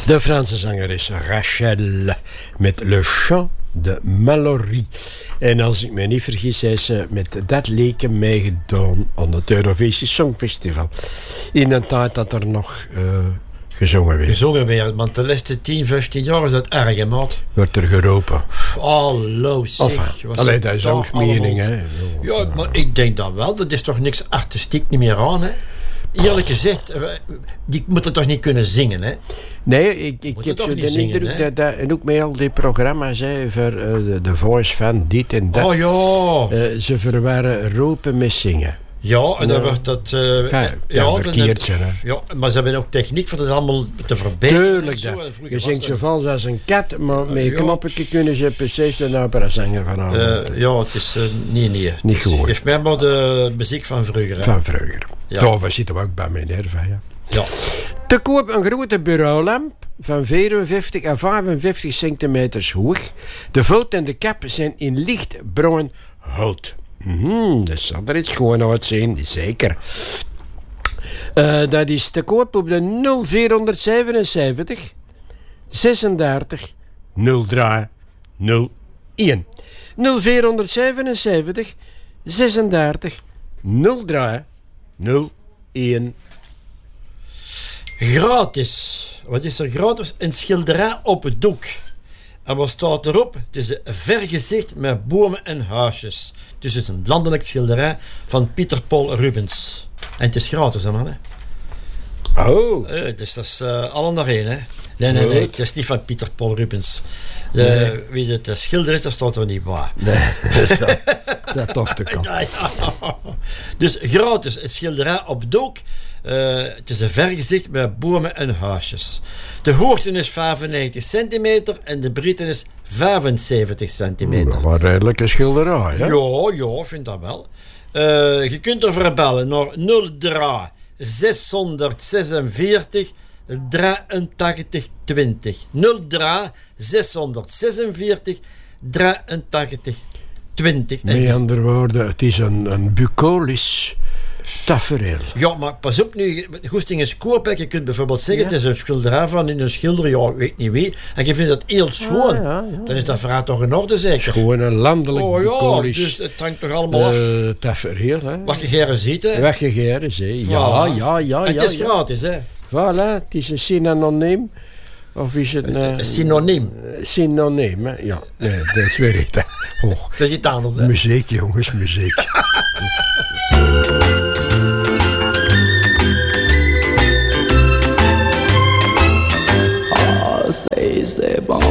De Franse zangeres Rachel met Le Chant de Mallory. En als ik me niet vergis, heeft ze met Dat Leken meegedaan aan het Eurovisie Songfestival. In een tijd dat er nog gezongen werd. Gezongen werd, want de laatste 10, 15 jaar is dat erg, hè, maat. Wordt er geroepen. Hallo, zeg. Allee, dat is ook mening, hè. Ja, maar ik denk dat wel. Dat is toch niks artistiek niet meer aan, hè. Eerlijk gezegd, die moeten toch niet kunnen zingen, hè? Nee, ik heb zo de indruk dat en ook met al die programma's hè, voor de Voice van dit en dat. Oh ja. Ze verwarren roepen met zingen. Ja, en dan wordt dat... verkeerd zijn, hè. Ja, maar ze hebben ook techniek voor dat allemaal te verbeteren. Tuurlijk, je zingt zo vals als een kat, maar met een knoppetje kunnen ze precies de opera zingen vanavond. Ja, het is niet goed. Geef mij maar de muziek van vroeger. Hè. Van vroeger. Ja, we zitten ook bij mijn nerven, ja. Ja. Te koop een grote bureaulamp van 54 à 55 centimeters hoog. De voet en de kap zijn in lichtbruin hout. Dat zal er iets gewoon uitzien, zeker. Dat is te koop op de 0477 36 03 01. 0477 36 03 01. Gratis. Wat is er gratis? Een schilderij op het doek. En wat staat erop? Het is een vergezicht met bomen en huisjes. Dus het is een landelijk schilderij van Pieter Paul Rubens. En het is gratis, hè, man. Hè? Oh. Dus dat is allen naar één, hè. Nee, het is niet van Pieter Paul Rubens. Wie het schilder is, dat staat er niet bij. Nee, dat toch te kan. Ja. Dus gratis, een schilderij op doek. Het is een vergezicht met bomen en huisjes. De hoogte is 95 centimeter en de breedte is 75 centimeter. Wat een redelijke schilderij, hè? Ja, ik vind dat wel. Je kunt er verbellen naar 03 646 83 20. 03 646 83 20. Met andere woorden, het is een bucolisch tafereel. Ja, maar pas op nu, goesting is koop. Je kunt bijvoorbeeld zeggen, het is een schilderij van in een schilder, ja, ik weet niet wie. En je vindt dat heel schoon. Dan is dat verhaal toch in orde, zeker? Gewoon een landelijk bucolisch. Dus het hangt toch allemaal af. Tafereel, hè? Wat je geren ziet, hè? Wat je geren ziet, ja. En het is gratis, hè? Voilà, het is een synoniem. Of is het een synoniem? Synoniem, hè? Ja, nee, dat is weer echt. Oh. Dat is iets anders, hè? Muziek, jongens, muziek. C'est bon.